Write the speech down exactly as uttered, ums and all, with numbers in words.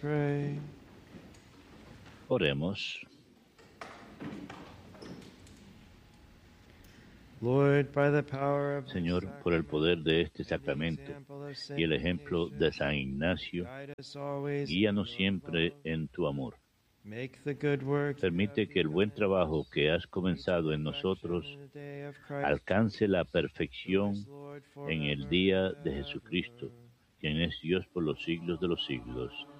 pray. Oremos. Lord, by the power of Señor, por el poder de este sacramento y el ejemplo de San Ignacio, guíanos siempre en tu amor. Permite que el buen trabajo que has comenzado en nosotros alcance la perfección en el día de Jesucristo, quien es Dios por los siglos de los siglos.